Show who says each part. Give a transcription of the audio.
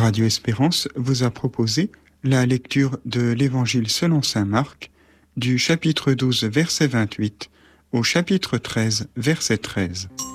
Speaker 1: Radio Espérance vous a proposé la lecture de l'Évangile selon saint Marc, du chapitre 12, verset 28 au chapitre 13, verset 13.